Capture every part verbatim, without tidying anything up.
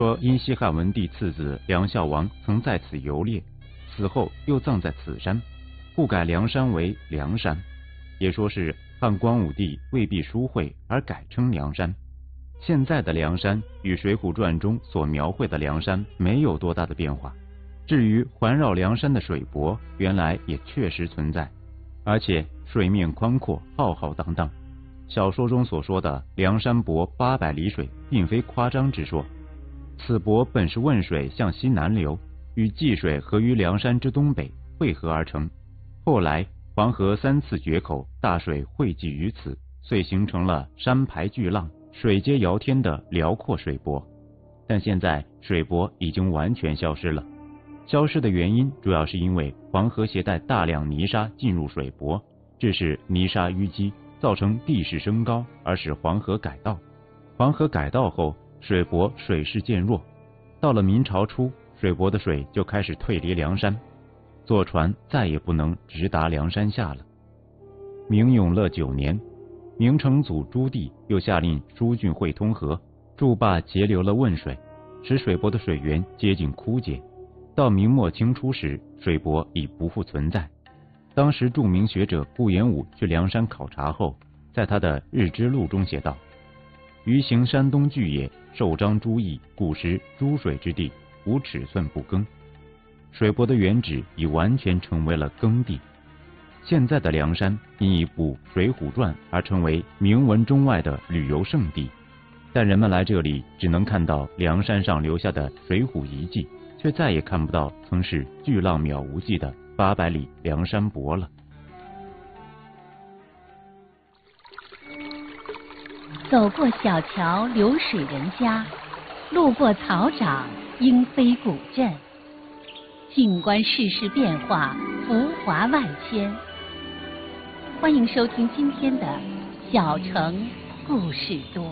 说因西汉文帝次子梁孝王曾在此游猎，死后又葬在此山，故改梁山为梁山。也说是汉光武帝未必疏讳而改称梁山。现在的梁山与《水浒传》中所描绘的梁山没有多大的变化。至于环绕梁山的水泊，原来也确实存在，而且水面宽阔，浩浩荡荡。小说中所说的梁山泊八百里水，并非夸张之说。此泊本是汶水向西南流，与济水合于梁山之东北汇合而成。后来黄河三次决口，大水汇集于此，遂形成了山排巨浪，水接遥天的辽阔水泊。但现在水泊已经完全消失了。消失的原因主要是因为黄河携带大量泥沙进入水泊，致使泥沙淤积，造成地势升高，而使黄河改道。黄河改道后，水泊水势渐弱。到了明朝初，水泊的水就开始退离梁山，坐船再也不能直达梁山下了。明永乐九年，明成祖朱棣又下令疏浚会通河，筑坝截流了汶水，使水泊的水源接近枯竭。到明末清初时，水泊已不复存在。当时著名学者顾炎武去梁山考察后，在他的《日之录》中写道：余行山东巨野，受章诸邑，古时诸水之地，无尺寸不耕。水泊的原址已完全成为了耕地。现在的梁山因以补《水浒传》而成为名闻中外的旅游胜地，但人们来这里只能看到梁山上留下的水浒遗迹，却再也看不到曾是巨浪渺无际的八百里梁山泊了。 走过小桥流水人家，路过草长莺飞古镇，静观世事变化，浮华万千。欢迎收听今天的《小城故事多》。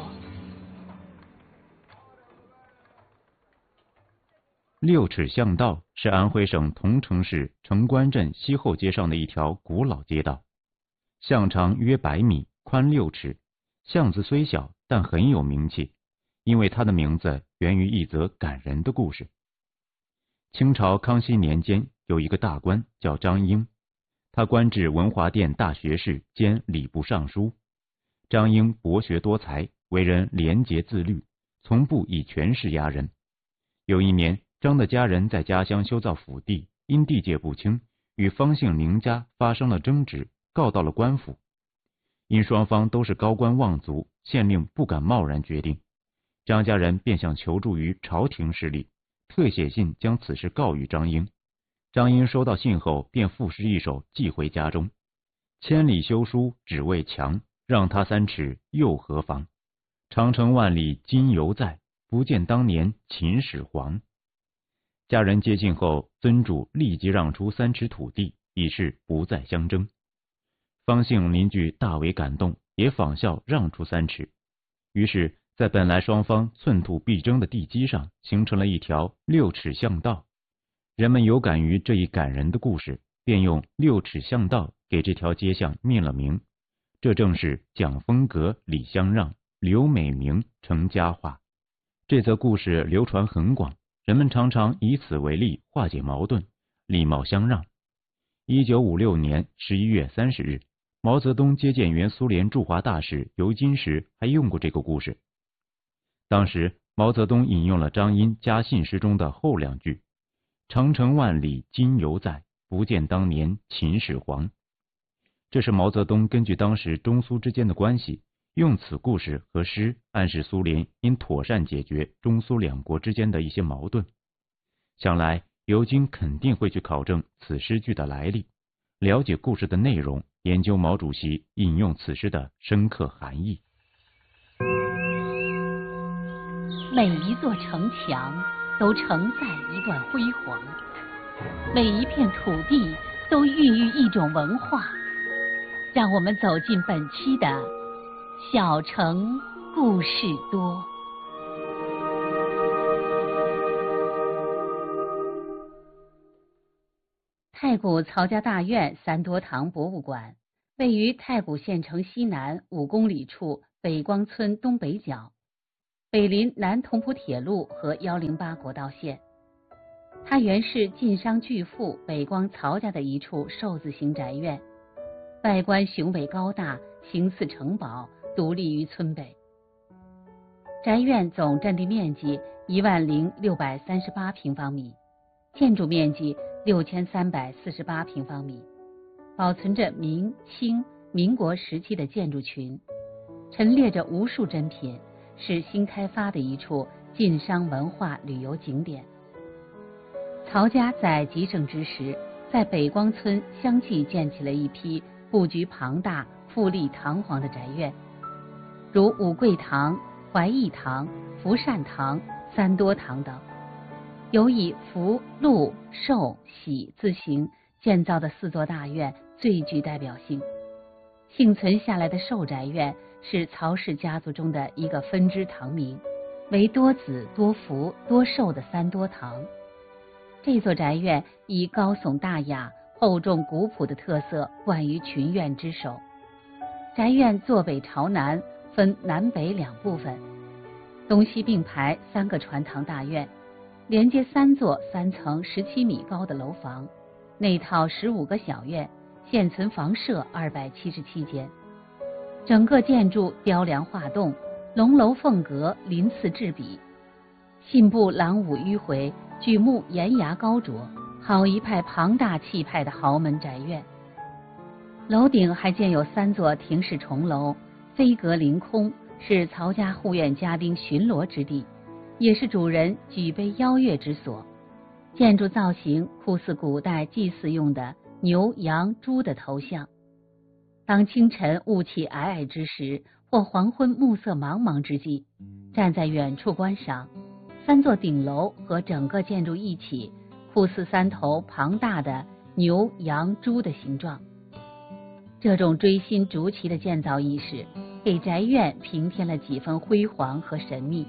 六尺巷道是安徽省桐城市城关镇西后街上的一条古老街道，巷长约百米，宽六尺。巷子虽小，但很有名气，因为它的名字源于一则感人的故事。清朝康熙年间，有一个大官叫张英，他官至文华殿大学士兼礼部尚书。张英博学多才，为人廉洁自律，从不以权势压人。有一年，张的家人在家乡修造府地，因地界不清，与方姓林家发生了争执，告到了官府。因双方都是高官望族，县令不敢贸然决定，张家人便想求助于朝廷势力，特写信将此事告于张英。张英收到信后，便赋诗一首寄回家中：千里修书只为墙，让他三尺又何妨？长城万里今犹在，不见当年秦始皇。家人接信后，尊主立即让出三尺土地，以示不再相争。方姓邻居大为感动，也仿效让出三尺。于是在本来双方寸土必争的地基上，形成了一条六尺巷道。人们有感于这一感人的故事，便用六尺巷道给这条街巷命了名。这正是蒋风格、李相让、刘美名成佳话。这则故事流传很广，人们常常以此为例化解矛盾，礼貌相让。一九五六年十一月三十日，毛泽东接见原苏联驻华大使尤金时还用过这个故事。当时毛泽东引用了张英家信诗中的后两句：长城万里今犹在，不见当年秦始皇。这是毛泽东根据当时中苏之间的关系，用此故事和诗暗示苏联应妥善解决中苏两国之间的一些矛盾。想来尤金肯定会去考证此诗句的来历，了解故事的内容，研究毛主席引用此诗的深刻含义。 每一座城墙都承载一段辉煌，每一片土地都孕育一种文化。让我们走进本期的小城故事多。太谷曹家大院三多堂博物馆位于太谷县城西南五公里处北光村东北角。 北临南同蒲铁路和一零八国道线。它原是晋商巨富北光曹家的一处寿字形宅院，外观雄伟高大，形似城堡，独立于村北。宅院总占地面积一万零六百三十八平方米，建筑面积六千三百四十八平方米，保存着明清民国时期的建筑群，陈列着无数珍品，是新开发的一处晋商文化旅游景点。曹家在极盛之时，在北光村相继建起了一批布局庞大、富丽堂皇的宅院，如五桂堂、怀义堂、福善堂、三多堂等，有以福、禄、寿、喜字形建造的四座大院最具代表性。幸存下来的寿宅院是曹氏家族中的一个分支堂名，为多子多福多寿的三多堂。这座宅院以高耸大雅、厚重古朴的特色冠于群院之首。宅院坐北朝南，分南北两部分，东西并排三个传堂大院，连接三座三层十七米高的楼房，内套十五个小院，现存房舍二百七十七间。整个建筑雕梁画栋，龙楼凤阁，鳞次栉比，信步廊庑迂回，举目檐牙高卓，好一派庞大气派的豪门宅院。楼顶还建有三座亭式重楼，飞阁凌空，是曹家护院家丁巡逻之地，也是主人举杯邀月之所。建筑造型酷似古代祭祀用的牛、羊、猪的头像。当清晨雾气霭霭之时，或黄昏暮色茫茫之际，站在远处观赏，三座顶楼和整个建筑一起，酷似三头庞大的牛、羊、猪的形状。这种锥心逐奇的建造意识，给宅院平添了几分辉煌和神秘。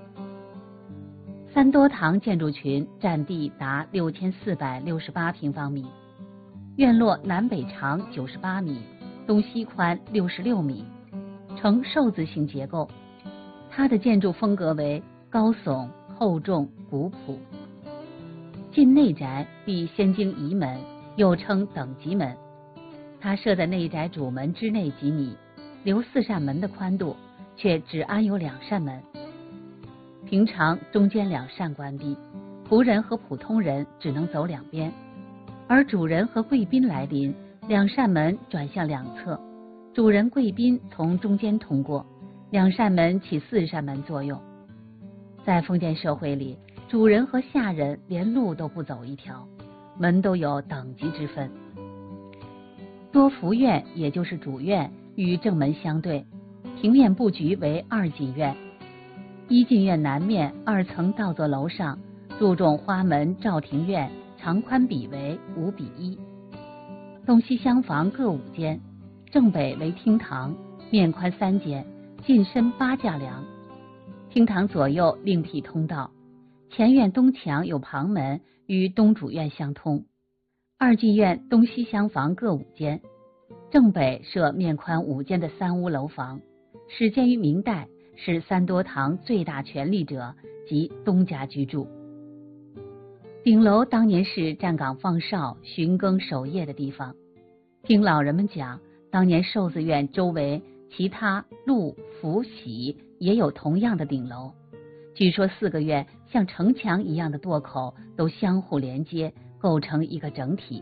三多堂建筑群占地达六千四百六十八平方米，院落南北长九十八米，东西宽六十六米，呈寿字形结构。它的建筑风格为高耸、厚重、古朴。进内宅必先经仪门，又称等级门。它设在内宅主门之内几米，留四扇门的宽度，却只安有两扇门。平常中间两扇关闭，仆人和普通人只能走两边，而主人和贵宾来临，两扇门转向两侧，主人贵宾从中间通过，两扇门起四扇门作用。在封建社会里，主人和下人连路都不走一条，门都有等级之分。多福院也就是主院与正门相对，平面布局为二进院。一进院南面二层倒座楼上注重花门照庭院，长宽比为五比一。东西厢房各五间，正北为厅堂，面宽三间，进深八架梁。厅堂左右另辟通道，前院东墙有旁门，与东主院相通。二进院东西厢房各五间，正北设面宽五间的三屋楼房，始建于明代，是三多堂最大权力者及东家居住。顶楼当年是站岗放哨、巡更守夜的地方。听老人们讲，当年寿字院周围其他禄、福、喜也有同样的顶楼，据说四个院像城墙一样的垛口都相互连接，构成一个整体。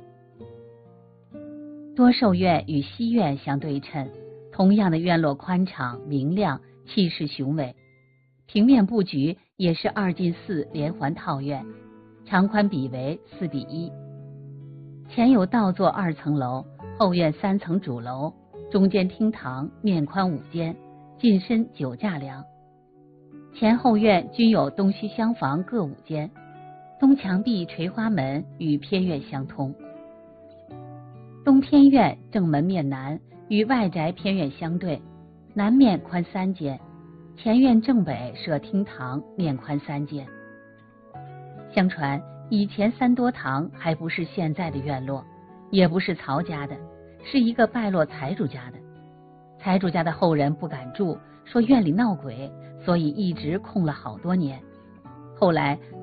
多寿院与西院相对称，同样的院落宽敞明亮，气势雄伟。平面布局也是二进四连环套院，长宽比为四比一。前有倒座二层楼，后院三层主楼，中间厅堂，面宽五间，进深九架梁。前后院均有东西厢房各五间，东墙壁垂花门与偏院相通。东偏院正门面南，与外宅偏院相对，南面宽三间，前院正北设厅堂，面宽三间。相传以前三多堂还不是现在的院落，也不是曹家的，是一个败落财主家的。财主家的后人不敢住， 说院里闹鬼，所以一直空了好多年。后来